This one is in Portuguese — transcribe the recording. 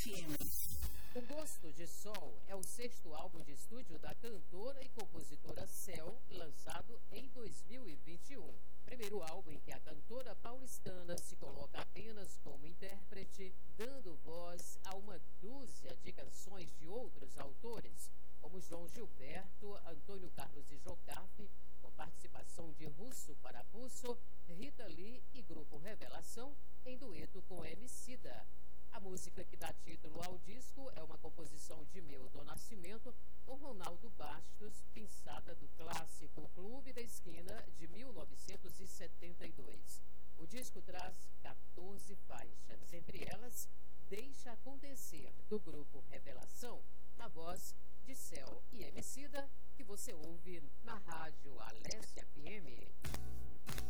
FM. O Gosto de Sol é o sexto álbum de estúdio da cantora e compositora Céu, lançado em 2021. Primeiro álbum em que a cantora paulistana se coloca apenas como intérprete, dando voz a uma dúzia de canções de outros autores, como João Gilberto, Antônio Carlos e Jocafe, com participação de Russo Parafusso, Rita Lee e Grupo Revelação, em dueto com Emicida. A música que dá título ao disco é uma composição de Milton Nascimento com Ronaldo Bastos, pensada do clássico Clube da Esquina de 1972. O disco traz 14 faixas, entre elas Deixa Acontecer, do Grupo Revelação, na voz de Céu e Emicida, que você ouve na rádio